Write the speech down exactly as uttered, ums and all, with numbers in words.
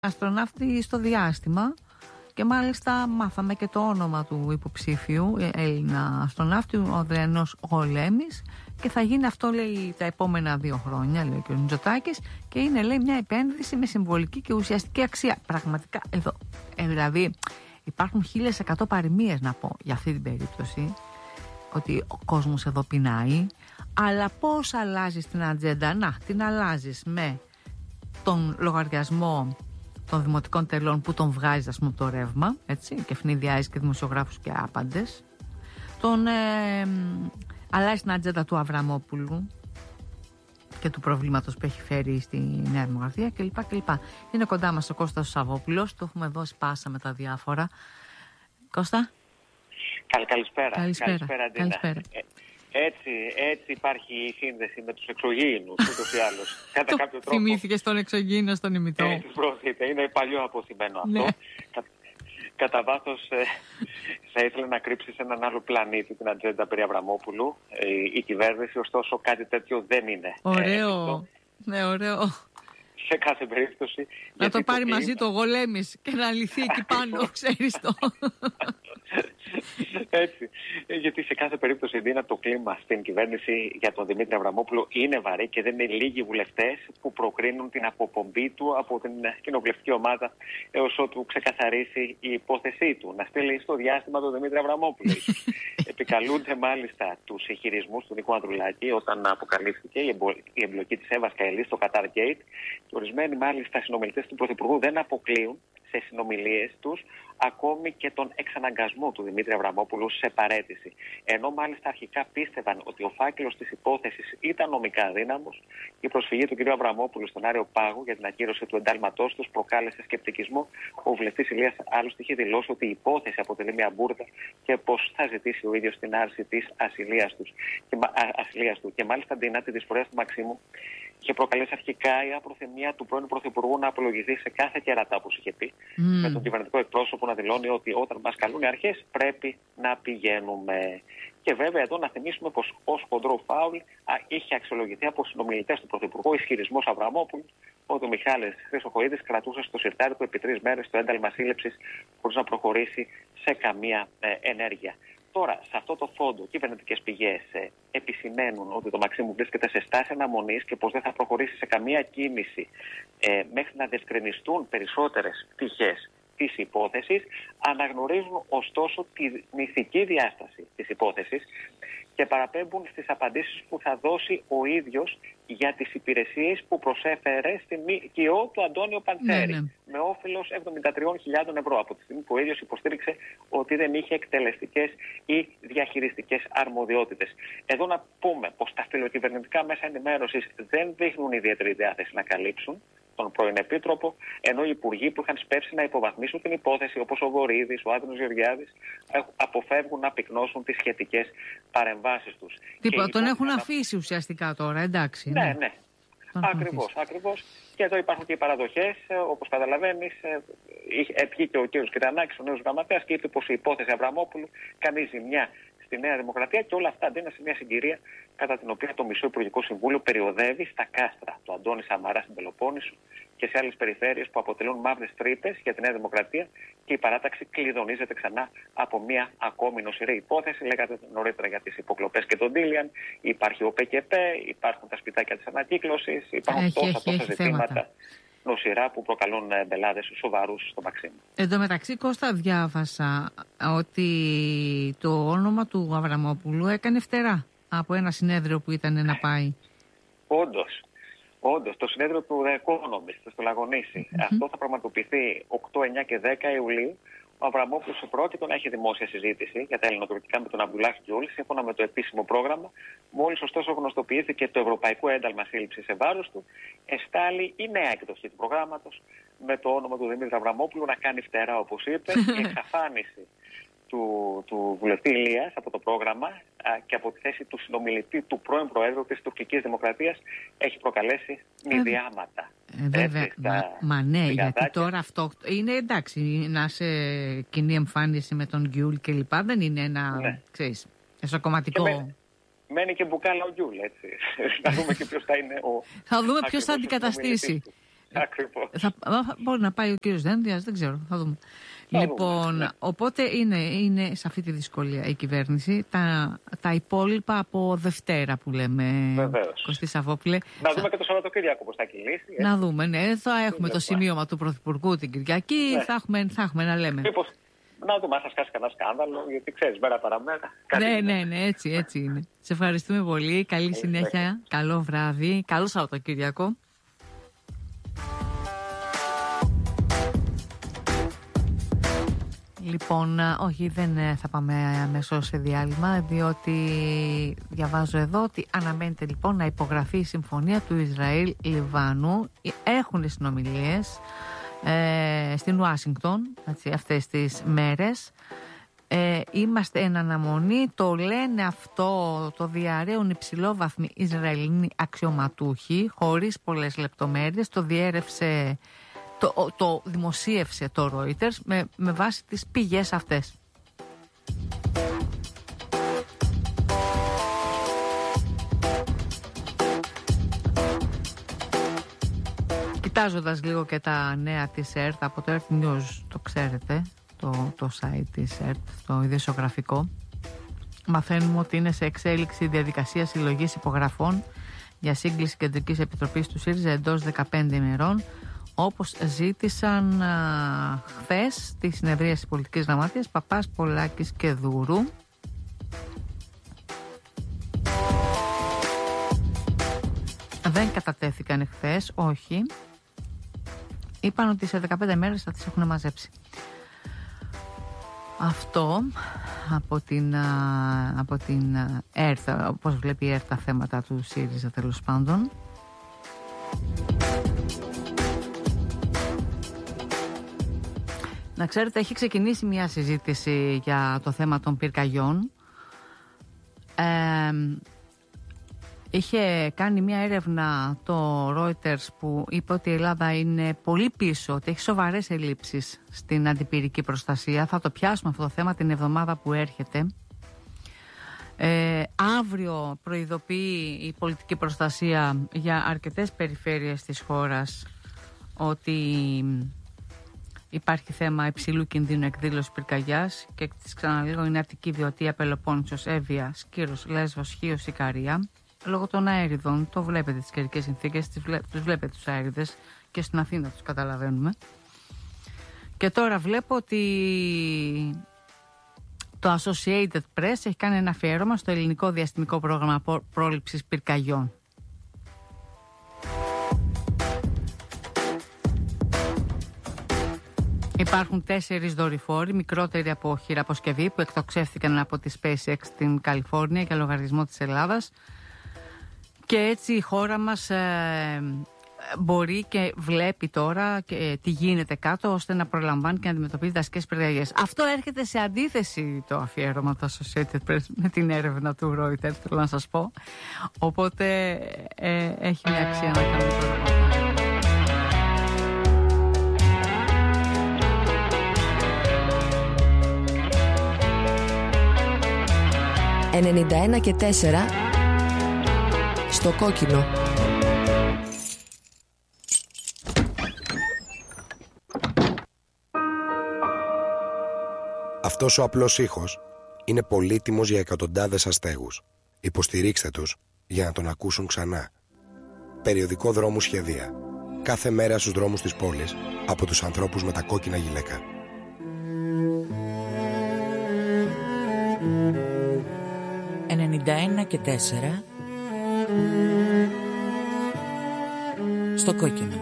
αστροναύτη στο διάστημα και μάλιστα μάθαμε και το όνομα του υποψήφιου Έλληνα αστροναύτη, ο Ανδριανός Γολέμης, και θα γίνει αυτό, λέει, τα επόμενα δύο χρόνια, λέει ο κ. Μητσοτάκης, και είναι, λέει, μια επένδυση με συμβολική και ουσιαστική αξία. Πραγματικά εδώ, ε, δηλαδή υπάρχουν χίλιες εκατό παροιμίες να πω για αυτή την περίπτωση, ότι ο κόσμος εδώ πεινάει, αλλά πώς αλλάζεις την ατζέντα? Να, την αλλάζεις με τον λογαριασμό των δημοτικών τελών που τον βγάζεις, ας πούμε, από το ρεύμα, έτσι, και ευνηδιάζεις και δημοσιογράφους και άπαντες. Τον ε, αλλάζεις την ατζέντα του Αβραμόπουλου και του προβλήματος που έχει φέρει στη Νέα Δημοκρατία κλπ. κλπ. Είναι κοντά μας ο Κώστας Σαββόπουλος, το έχουμε δώσει πάσα με τα διάφορα. Κώστα. Καλ, καλησπέρα. Καλησπέρα. Καλησπέρα, καλησπέρα. Ε, έτσι, έτσι υπάρχει η σύνδεση με τους εξωγήινους, ούτως ή άλλως. Κατά κάποιο τρόπο. Θυμήθηκες τον εξωγήινο στον ημιτό. Έτσι, πρόκειται. Είναι παλιό αποθυμένο αυτό. Ναι. Κα, κατά βάθος ε, θα ήθελε να κρύψει σε έναν άλλο πλανήτη την ατζέντα περί Αβραμόπουλου ε, η κυβέρνηση, ωστόσο κάτι τέτοιο δεν είναι. Ωραίο. Ε, ναι, ωραίο. Σε κάθε περίπτωση. Να το πάρει το μαζί κλίμα... το Γολέμης και να λυθεί εκεί πάνω, ξέρεις το. Έτσι. Γιατί σε κάθε περίπτωση δίνα το κλίμα στην κυβέρνηση για τον Δημήτρη Αβραμόπουλο είναι βαρύ και δεν είναι λίγοι βουλευτές που προκρίνουν την αποπομπή του από την κοινοβουλευτική ομάδα έως ότου ξεκαθαρίσει η υπόθεσή του. Να στείλει στο διάστημα τον Δημήτρη Αβραμόπουλο. Επικαλούνται μάλιστα τους χειρισμούς του Νίκου Ανδρουλάκη όταν αποκαλύφθηκε η εμπλοκή της Εύας Καηλής στο Qatar Gate, και ορισμένοι μάλιστα συνομιλητές του Πρωθυπουργού δεν αποκλείουν σε συνομιλίες τους ακόμη και τον εξαναγκασμό του Δημήτρη Αβραμόπουλου σε παραίτηση. Ενώ μάλιστα αρχικά πίστευαν ότι ο φάκελος της υπόθεσης ήταν νομικά αδύναμος, η προσφυγή του κ. Αβραμόπουλου στον Άριο Πάγο για την ακύρωση του εντάλματός τους προκάλεσε σκεπτικισμό. Ο βουλευτής Ηλίας άλλωστε είχε δηλώσει ότι η υπόθεση αποτελεί μια μπουρδα και πως θα ζητήσει ο ίδιος την άρση της ασυλίας του. Και, ασυλίας του. Και μάλιστα αντί τη δυσφορία του Μαξίμου είχε προκαλέσει αρχικά η απροθυμία του πρώην Πρωθυπουργού να απολογηθεί σε κάθε κερατά, όπως είχε πει, mm. με τον κυβερνητικό εκπρόσωπο να δηλώνει ότι όταν μας καλούν οι αρχές πρέπει να πηγαίνουμε. Και βέβαια εδώ να θυμίσουμε πως ως χοντρό φάουλ α, είχε αξιολογηθεί από συνομιλητές του Πρωθυπουργού ισχυρισμός Αβραμόπουλου ότι ο Μιχάλης Χρυσοχοΐδης κρατούσε στο σιρτάρι του επί τρεις μέρες το ένταλμα σύλληψης χωρίς να προχωρήσει σε καμία ε, ενέργεια. Τώρα, σε αυτό το φόντο, κυβερνητικές πηγές ε, επισημαίνουν ότι το Μαξίμου βρίσκεται σε στάση αναμονής και πως δεν θα προχωρήσει σε καμία κίνηση ε, μέχρι να διευκρινιστούν περισσότερες πτυχές της υπόθεσης. Αναγνωρίζουν ωστόσο τη μυθική διάσταση της υπόθεσης και παραπέμπουν στις απαντήσεις που θα δώσει ο ίδιος για τις υπηρεσίες που προσέφερε στην ΜΚΟ του Αντώνιο Παντσέρη, ναι, ναι. με όφελος εβδομήντα τρεις χιλιάδες ευρώ, από τη στιγμή που ο ίδιος υποστήριξε ότι δεν είχε εκτελεστικές ή διαχειριστικές αρμοδιότητες. Εδώ να πούμε πως τα φιλοκυβερνητικά μέσα ενημέρωσης δεν δείχνουν ιδιαίτερη διάθεση να καλύψουν τον πρώην Επίτροπο, ενώ οι υπουργοί που είχαν σπεύσει να υποβαθμίσουν την υπόθεση, όπως ο Βορίδης, ο Άδωνος Γεωργιάδης, αποφεύγουν να πυκνώσουν τις σχετικές παρεμβάσεις τους. Τίποτα, τον έχουν να... αφήσει ουσιαστικά τώρα, εντάξει. Ναι, ναι. ναι. Ακριβώς, ακριβώς. Και εδώ υπάρχουν και οι παραδοχές, όπως καταλαβαίνεις. Βγήκε ο κ. Κυρανάκης, ο νέος γραμματέας, και είπε πως η υπόθεση Αβραμόπουλου κάνει ζημιά στη Νέα Δημοκρατία, και όλα αυτά αντίναν σε μια συγκυρία κατά την οποία το Μισό Υπουργικό Συμβούλιο περιοδεύει στα κάστρα του Αντώνη Σαμαρά στην Πελοπόννησο και σε άλλες περιφέρειες που αποτελούν μαύρες τρύπες για τη Νέα Δημοκρατία, και η παράταξη κλειδονίζεται ξανά από μια ακόμη νοσηρή υπόθεση. Λέγατε νωρίτερα για τις υποκλοπές και τον Τίλιαν. Υπάρχει ο ΠΚΠ, υπάρχουν τα σπιτάκια της ανακύκλωσης, υπάρχουν έχει, τόσα έχει, τόσα έχει ζητήματα θέματα νοσηρά που προκαλούν μπελάδες σοβαρούς στο Μαξίμου. Εν τω μεταξύ, Κώστα, διάβασα ότι το όνομα του Αβραμόπουλου έκανε φτερά από ένα συνέδριο που ήταν να πάει. Όντως. Όντως, το συνέδριο του The Economist στο Λαγονίσι. Mm-hmm. Αυτό θα πραγματοποιηθεί οκτώ, εννιά και δέκα Ιουλίου. Ο Αβραμόπουλος πρόκειται να έχει δημόσια συζήτηση για τα ελληνοτουρκικά με τον Αμπτουλάχ Γκιούλ, σύμφωνα με το επίσημο πρόγραμμα. Μόλις ωστόσο γνωστοποιήθηκε το ευρωπαϊκό ένταλμα σύλληψης σε βάρος του, εστάλει η νέα εκδοχή του προγράμματος με το όνομα του Δημήτρη Αβραμόπουλου να κάνει φτερά, όπως είπε, η εξαφάνιση του, του βουλευτή Ηλίας από το πρόγραμμα α, και από τη θέση του συνομιλητή του πρώην Προέδρου της τουρκικής Δημοκρατίας έχει προκαλέσει μηδιάματα. Ε, βέβαια, έτσι, μα, μα ναι, γιατί τώρα αυτό είναι εντάξει, να σε κοινή εμφάνιση με τον Γκιούλ και λοιπά, δεν είναι ένα, ναι. ξέρεις, εσωκομματικό. Μένει, μένει και μπουκάλα ο Γκιούλ, έτσι. Θα δούμε και ποιος θα είναι ο... Θα δούμε ποιος θα αντικαταστήσει. Ακριβώς. Θα, θα, μπορεί να πάει ο κύριος Δένδιας, δεν ξέρω, θα δούμε. Θα λοιπόν, δούμε, ναι. Οπότε είναι, είναι σε αυτή τη δυσκολία η κυβέρνηση. Τα, τα υπόλοιπα από Δευτέρα που λέμε. Βεβαίως. Κωστή Σαββόπουλε. Να δούμε και το Σαββατοκύριακο πώς θα κυλήσει. Έτσι. Να δούμε, ναι. Θα έχουμε το σημείωμα του Πρωθυπουργού την Κυριακή. Ναι. Θα, έχουμε, θα έχουμε να λέμε. Μήπως, να δούμε αν θα σκάσει κανένα σκάνδαλο, γιατί ξέρεις, μέρα παραμέρα. Ναι, ναι, ναι, έτσι, έτσι είναι. Σε ευχαριστούμε πολύ. Καλή συνέχεια. Καλό βράδυ. Καλό Σαββατοκύριακο. Λοιπόν, όχι, δεν θα πάμε αμέσως σε διάλειμμα, διότι διαβάζω εδώ ότι αναμένεται λοιπόν να υπογραφεί η συμφωνία του Ισραήλ-Λιβάνου. Έχουν συνομιλίες ε, στην Ουάσιγκτον αυτές τις μέρες. Ε, είμαστε εν αναμονή, το λένε αυτό, το διαρρέουν υψηλόβαθμοι Ισραηλινοί αξιωματούχοι, χωρίς πολλές λεπτομέρειες. Το διέρευσε... Το, το δημοσίευσε το Reuters με, με βάση τις πηγές αυτές. Κοιτάζοντας λίγο και τα νέα της ΕΡΤ από το ΕΡΤ News, το ξέρετε, το, το site της ΕΡΤ, το ειδησιογραφικό, μαθαίνουμε ότι είναι σε εξέλιξη η διαδικασία συλλογής υπογραφών για σύγκληση Κεντρικής Επιτροπής του ΣΥΡΙΖΑ εντός δεκαπέντε ημερών, όπως ζήτησαν α, χθες στη συνεδρία της Πολιτικής Γραμματείας Παπάς, Πολάκης και Δούρου. Δεν κατατέθηκαν χθες, όχι. Είπαν ότι σε δεκαπέντε μέρες θα τις έχουν μαζέψει. Αυτό από την, α, από την ΕΡΤ, όπως βλέπει η ΕΡΤ τα θέματα του ΣΥΡΙΖΑ τέλος πάντων. Να ξέρετε, έχει ξεκινήσει μια συζήτηση για το θέμα των πυρκαγιών. Ε, είχε κάνει μια έρευνα το Reuters που είπε ότι η Ελλάδα είναι πολύ πίσω, ότι έχει σοβαρές ελλείψεις στην αντιπυρική προστασία. Θα το πιάσουμε αυτό το θέμα την εβδομάδα που έρχεται. Ε, αύριο προειδοποιεί η πολιτική προστασία για αρκετές περιφέρειες της χώρας ότι υπάρχει θέμα υψηλού κινδύνου εκδήλωση πυρκαγιάς και τις ξαναλέγω είναι Αττική, Βιωτία, Πελοπόννησος, Εύβοια, Σκύρος, Λέσβος, Χίος, Ικαρία. Λόγω των αέριδων, το βλέπετε τις καιρικές συνθήκες, τους βλέπετε τους αέριδες και στην Αθήνα τους καταλαβαίνουμε. Και τώρα βλέπω ότι το Associated Press έχει κάνει ένα αφιέρωμα στο ελληνικό διαστημικό πρόγραμμα πρόληψης πυρκαγιών. Υπάρχουν τέσσερις δορυφόροι, μικρότεροι από χειραποσκευή, που εκτοξεύτηκαν από τη SpaceX στην Καλιφόρνια για λογαριασμό της Ελλάδας. Και έτσι η χώρα μας ε, μπορεί και βλέπει τώρα και, ε, τι γίνεται κάτω, ώστε να προλαμβάνει και να αντιμετωπίζει δασικές πυρκαγιές. Αυτό έρχεται σε αντίθεση, το αφιέρωμα του Associated Press, με την έρευνα του Reuters, θέλω να σας πω. Οπότε ε, έχει μια αξία να κάνουμε το ρεπορτάζ. ενενήντα ένα και τέσσερα στο κόκκινο. Αυτός ο απλός ήχος είναι πολύτιμος για εκατοντάδες αστέγους. Υποστηρίξτε τους για να τον ακούσουν ξανά. Περιοδικό Δρόμου Σχεδία. Κάθε μέρα στους δρόμους της πόλης από τους ανθρώπους με τα κόκκινα γυλαίκα. ενενήντα ένα και τέσσερα στο κόκκινο.